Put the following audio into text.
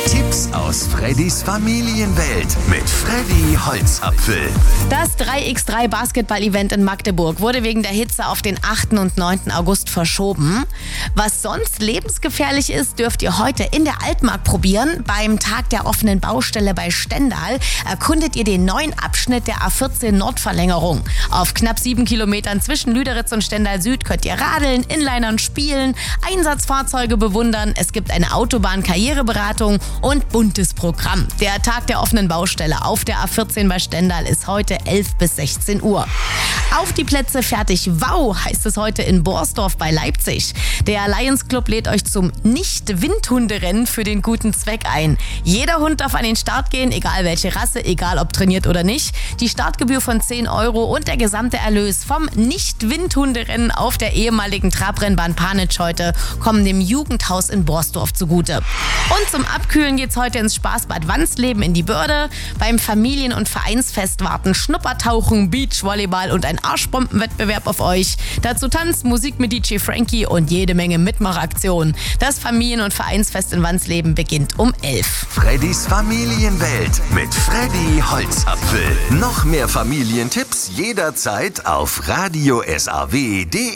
Tipps aus Freddys Familienwelt mit Freddy Holzapfel. Das 3x3 Basketball-Event in Magdeburg wurde wegen der Hitze auf den 8. und 9. August verschoben. Was sonst lebensgefährlich ist, dürft ihr heute in der Altmark probieren. Beim Tag der offenen Baustelle bei Stendal erkundet ihr den neuen Abschnitt der A14 Nordverlängerung. Auf knapp 7 Kilometern zwischen Lüderitz und Stendal Süd könnt ihr radeln, Inlinern spielen, Einsatzfahrzeuge bewundern. Es gibt eine Autobahn-Karriereberatung und buntes Programm. Der Tag der offenen Baustelle auf der A14 bei Stendal ist heute 11 bis 16 Uhr. Auf die Plätze fertig. Wow, heißt es heute in Borsdorf bei Leipzig. Der Lions Club lädt euch zum Nicht-Windhunderennen für den guten Zweck ein. Jeder Hund darf an den Start gehen, egal welche Rasse, egal ob trainiert oder nicht. Die Startgebühr von 10 Euro und der gesamte Erlös vom Nicht-Windhunderennen auf der ehemaligen Trabrennbahn Panitsch heute kommen dem Jugendhaus in Borsdorf zugute. Und zum Abkühlen geht's heute ins Spaßbad Wansleben in die Börde. Beim Familien- und Vereinsfest warten Schnuppertauchen, Beachvolleyball und ein Arschbombenwettbewerb auf euch. Dazu Tanz, Musik mit DJ Frankie und jede Menge Mitmachaktionen. Das Familien- und Vereinsfest in Wansleben beginnt um 11. Freddys Familienwelt mit Freddy Holzapfel. Noch mehr Familientipps jederzeit auf radiosaw.de.